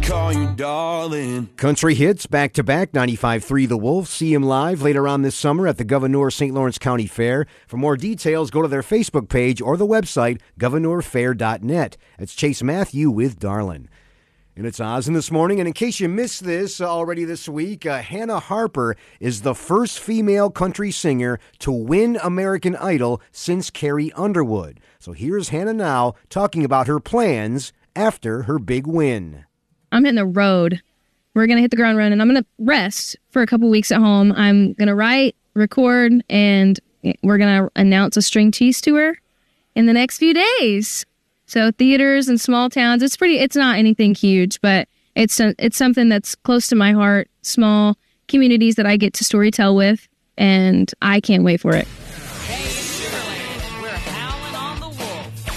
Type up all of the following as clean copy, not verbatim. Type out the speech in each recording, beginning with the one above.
call you darling. Country hits back-to-back, 95.3 The Wolf. See him live later on this summer at the Gouverneur St. Lawrence County Fair. For more details, go to their Facebook page or the website, gouverneurfair.net. It's Chase Matthew with Darlin'. And it's Oz in this morning. And in case you missed this already this week, Hannah Harper is the first female country singer to win American Idol since Carrie Underwood. So here's Hannah now talking about her plans after her big win. I'm hitting the road. We're going to hit the ground running. I'm going to rest for a couple weeks at home. I'm going to write, record, and we're going to announce a String Cheese tour in the next few days. So theaters and small towns, it's not anything huge, but it's something that's close to my heart, small communities that I get to storytell with, and I can't wait for it. Hey, it's Sugarland. We're howling on the wolf.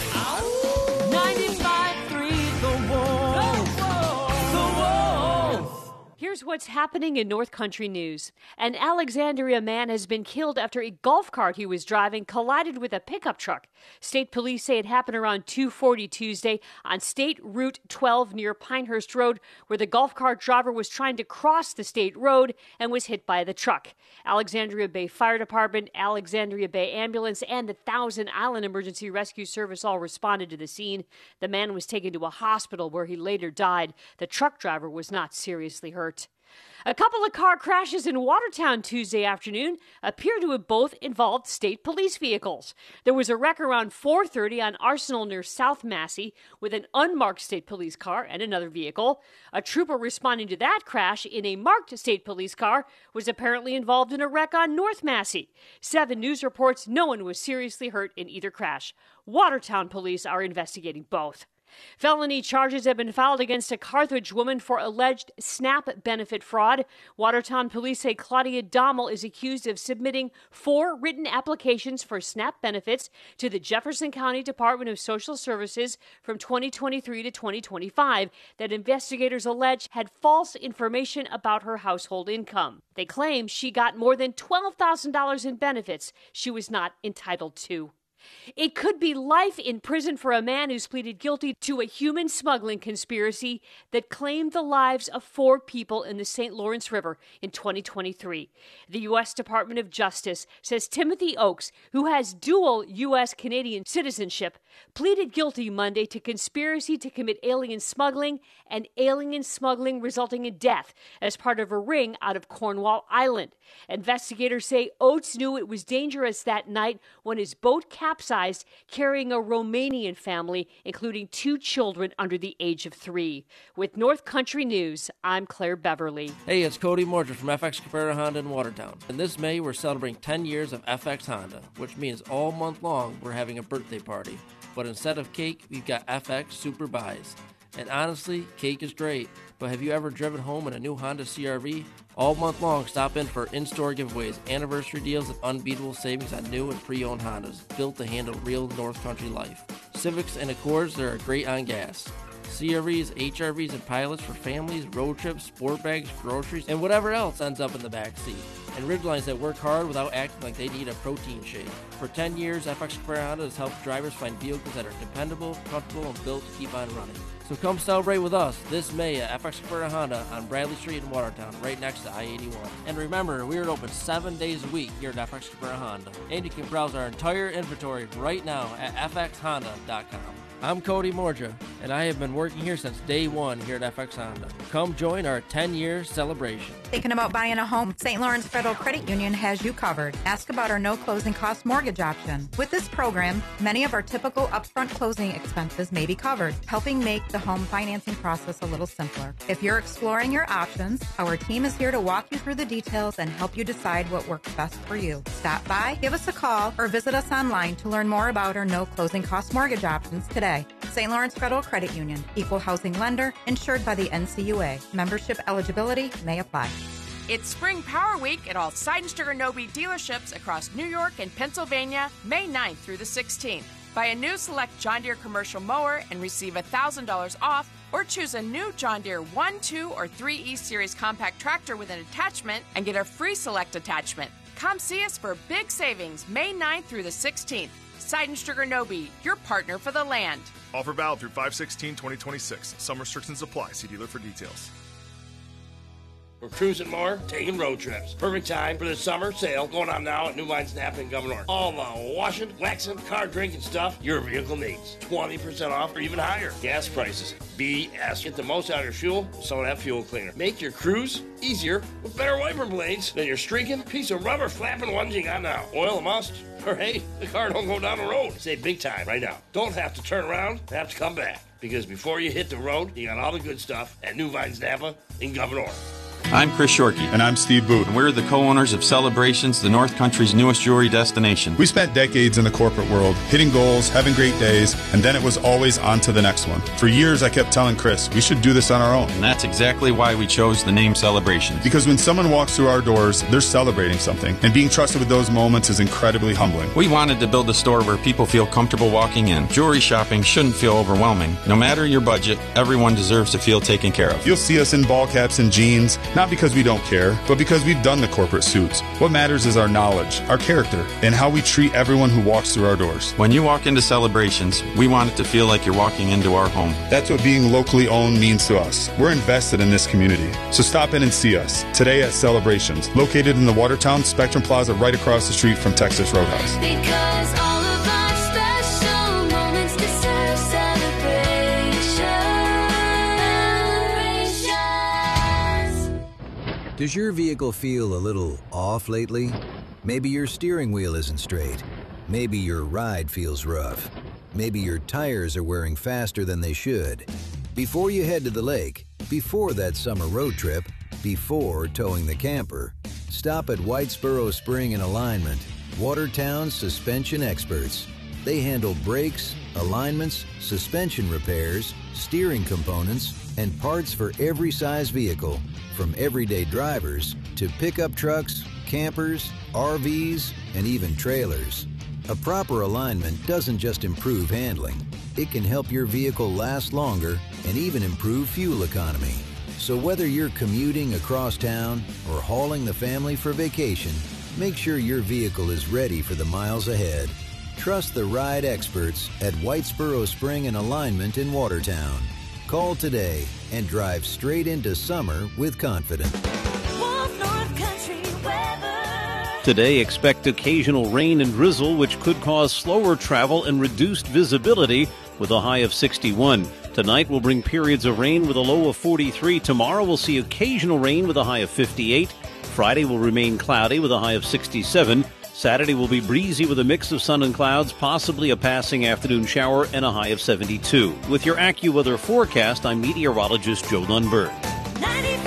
95.3 The Wolf. The Wolf. Here's what's happening in North Country news. An Alexandria man has been killed after a golf cart he was driving collided with a pickup truck. State police say it happened around 2:40 Tuesday on State Route 12 near Pinehurst Road, where the golf cart driver was trying to cross the state road and was hit by the truck. Alexandria Bay Fire Department, Alexandria Bay Ambulance, and the Thousand Island Emergency Rescue Service all responded to the scene. The man was taken to a hospital where he later died. The truck driver was not seriously hurt. A couple of car crashes in Watertown Tuesday afternoon appear to have both involved state police vehicles. There was a wreck around 4:30 on Arsenal near South Massey with an unmarked state police car and another vehicle. A trooper responding to that crash in a marked state police car was apparently involved in a wreck on North Massey. 7 News reports no one was seriously hurt in either crash. Watertown police are investigating both. Felony charges have been filed against a Carthage woman for alleged SNAP benefit fraud. Watertown police say Claudia Dommel is accused of submitting 4 written applications for SNAP benefits to the Jefferson County Department of Social Services from 2023 to 2025 that investigators allege had false information about her household income. They claim she got more than $12,000 in benefits she was not entitled to. It could be life in prison for a man who's pleaded guilty to a human smuggling conspiracy that claimed the lives of 4 people in the St. Lawrence River in 2023. The U.S. Department of Justice says Timothy Oakes, who has dual U.S.-Canadian citizenship, pleaded guilty Monday to conspiracy to commit alien smuggling and alien smuggling resulting in death as part of a ring out of Cornwall Island. Investigators say Oates knew it was dangerous that night when his boat capsized, carrying a Romanian family, including 2 children under the age of 3. With North Country News, I'm Claire Beverly. Hey, it's Cody Morger from FX Cabrera Honda in Watertown. And this May, we're celebrating 10 years of FX Honda, which means all month long we're having a birthday party. But instead of cake, we've got FX Super Buys. And honestly, cake is great, but have you ever driven home in a new Honda CR-V? All month long, stop in for in-store giveaways, anniversary deals, and unbeatable savings on new and pre-owned Hondas, built to handle real North Country life. Civics and Accords, they're great on gas. CRVs, HRVs, and pilots for families, road trips, sport bags, groceries, and whatever else ends up in the back seat. And Ridgelines that work hard without acting like they need a protein shake. For 10 years, FX Cabrera Honda has helped drivers find vehicles that are dependable, comfortable, and built to keep on running. So come celebrate with us this May at FX Cabrera Honda on Bradley Street in Watertown, right next to I-81. And remember, we are open 7 days a week here at FX Cabrera Honda. And you can browse our entire inventory right now at fxhonda.com. I'm Cody Morja, and I have been working here since day one here at FX Honda. Come join our 10-year celebration. Thinking about buying a home? St. Lawrence Federal Credit Union has you covered. Ask about our no closing cost mortgage option. With this program, many of our typical upfront closing expenses may be covered, helping make the home financing process a little simpler. If you're exploring your options, our team is here to walk you through the details and help you decide what works best for you. Stop by, give us a call, or visit us online to learn more about our no closing cost mortgage options today. St. Lawrence Federal Credit Union, equal housing lender, insured by the NCUA. Membership eligibility may apply. It's Spring Power Week at all Seidenberger Nobe dealerships across New York and Pennsylvania, May 9th through the 16th. Buy a new select John Deere commercial mower and receive $1,000 off, or choose a new John Deere 1, 2, or 3E Series compact tractor with an attachment and get a free select attachment. Come see us for big savings May 9th through the 16th. Seidenberger Nobe, your partner for the land. Offer valid through 5/16/2026. Some restrictions apply. See dealer for details. We're cruising more, taking road trips. Perfect time for the summer sale going on now at New Vines Napa and Governor. All the washing, waxing, car drinking stuff your vehicle needs. 20% off or even higher. Gas prices, BS. Get the most out of your fuel with some of that fuel cleaner. Make your cruise easier with better wiper blades than your streaking piece of rubber flapping ones you got now. Oil a must? Or hey, the car don't go down the road. Save big time right now. Don't have to turn around, have to come back. Because before you hit the road, you got all the good stuff at New Vines Napa in Governor. I'm Chris Shorkey. And I'm Steve Booth. And we're the co-owners of Celebrations, the North Country's newest jewelry destination. We spent decades in the corporate world, hitting goals, having great days, and then it was always on to the next one. For years, I kept telling Chris, we should do this on our own. And that's exactly why we chose the name Celebrations. Because when someone walks through our doors, they're celebrating something, and being trusted with those moments is incredibly humbling. We wanted to build a store where people feel comfortable walking in. Jewelry shopping shouldn't feel overwhelming. No matter your budget, everyone deserves to feel taken care of. You'll see us in ball caps and jeans, not because we don't care, but because we've done the corporate suits. What matters is our knowledge, our character, and how we treat everyone who walks through our doors. When you walk into Celebrations, we want it to feel like you're walking into our home. That's what being locally owned means to us. We're invested in this community. So stop in and see us today at Celebrations, located in the Watertown Spectrum Plaza right across the street from Texas Roadhouse. Because all of our special moments deserve celebration. Does your vehicle feel a little off lately? Maybe your steering wheel isn't straight. Maybe your ride feels rough. Maybe your tires are wearing faster than they should. Before you head to the lake, before that summer road trip, before towing the camper, stop at Whitesboro Spring and Alignment, Watertown's suspension experts. They handle brakes, alignments, suspension repairs, steering components, and parts for every size vehicle, from everyday drivers to pickup trucks, campers, RVs, and even trailers. A proper alignment doesn't just improve handling. It can help your vehicle last longer and even improve fuel economy. So whether you're commuting across town or hauling the family for vacation, make sure your vehicle is ready for the miles ahead. Trust the ride experts at Whitesboro Spring and Alignment in Watertown. Call today and drive straight into summer with confidence. Today, expect occasional rain and drizzle, which could cause slower travel and reduced visibility with a high of 61. Tonight will bring periods of rain with a low of 43. Tomorrow we'll see occasional rain with a high of 58. Friday will remain cloudy with a high of 67. Saturday will be breezy with a mix of sun and clouds, possibly a passing afternoon shower, and a high of 72. With your AccuWeather forecast, I'm meteorologist Joe Lundberg.